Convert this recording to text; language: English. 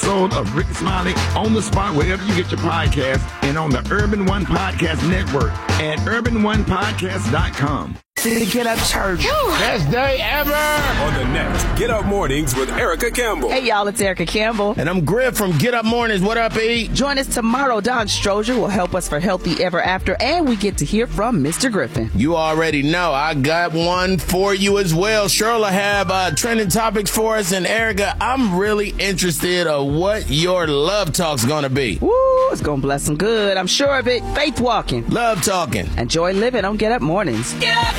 episode of Rick Smiley on the spot wherever you get your podcast and on the Urban One Podcast Network at urbanonepodcast.com. To get up church. Best day ever. On the next Get Up Mornings with Erica Campbell. Hey, y'all, it's Erica Campbell. And I'm Griff from Get Up Mornings. What up, E? Join us tomorrow. Don Strozier will help us for Healthy Ever After, and we get to hear from Mr. Griffin. You already know. I got one for you as well. Cheryl will have trending topics for us. And Erica, I'm really interested in what your love talk's going to be. Woo, it's going to bless them good. I'm sure of it. Faith walking. Love talking. And joy living on Get Up Mornings. Get up!